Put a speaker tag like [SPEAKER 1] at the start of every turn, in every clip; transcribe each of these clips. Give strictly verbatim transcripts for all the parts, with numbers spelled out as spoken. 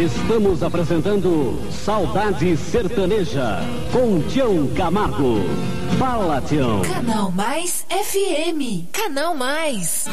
[SPEAKER 1] Estamos apresentando Saudade Sertaneja com Tião Camargo. Fala, Tião.
[SPEAKER 2] Canal Mais F M. Canal Mais.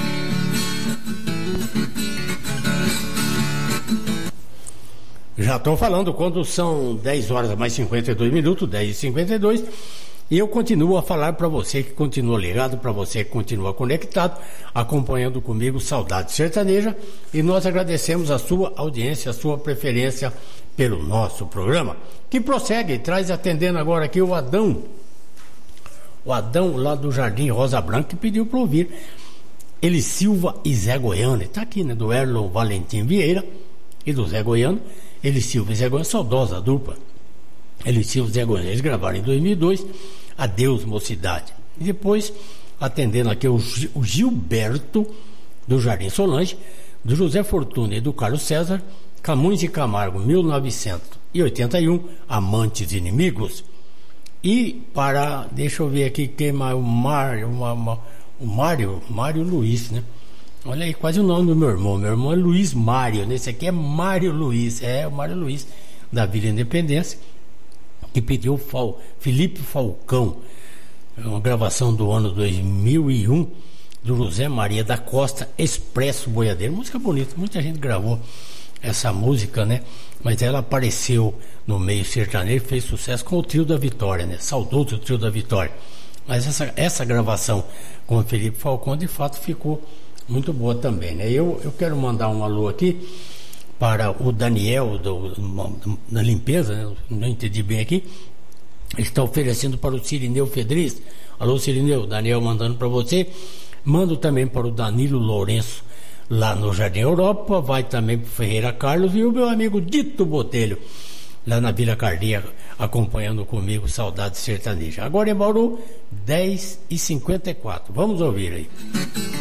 [SPEAKER 3] Já estou falando quando são dez horas mais cinquenta e dois minutos, dez e cinquenta e dois, e eu continuo a falar para você que continua ligado, para você que continua conectado, acompanhando comigo Saudade Sertaneja, e nós agradecemos a sua audiência, a sua preferência pelo nosso programa, que prossegue, traz atendendo agora aqui o Adão, o Adão lá do Jardim Rosa Branca, que pediu para ouvir Eli Silva e Zé Goiano, está aqui, né, do Erlon Valentim Vieira e do Zé Goiano. Eli Silva e Zé Goiano, saudosa dupla. Eli Silva e Zé Goiano, eles gravaram em dois mil e dois, Adeus Mocidade. E depois, atendendo aqui o, o Gilberto, do Jardim Solange, do José Fortuna e do Carlos César, Camões e Camargo, mil novecentos e oitenta e um, Amantes Inimigos. E para, deixa eu ver aqui, quem mais, o Mário, o Mário, Mário Luiz, né? Olha aí, quase o nome do meu irmão. Meu irmão é Luiz Mário, né? Esse aqui é Mário Luiz, é o Mário Luiz da Vila Independência, que pediu Fal, Felipe Falcão, uma gravação do ano dois mil e um, do José Maria da Costa, Expresso Boiadeiro. Música bonita, muita gente gravou essa música, né? Mas ela apareceu no meio sertanejo, fez sucesso com o Trio da Vitória, né? Saudoso o Trio da Vitória. Mas essa, essa gravação com o Felipe Falcão, de fato, ficou muito boa também, né? Eu, eu quero mandar um alô aqui para o Daniel do, do, da limpeza, né? Não entendi bem aqui. Está oferecendo para o Cirineu Fedriz. Alô, Cirineu, Daniel mandando para você. Mando também para o Danilo Lourenço, lá no Jardim Europa. Vai também para o Ferreira Carlos e o meu amigo Dito Botelho, lá na Vila Cardia, acompanhando comigo Saudade Sertaneja. Agora em Bauru, dez e cinquenta e quatro. Vamos ouvir aí.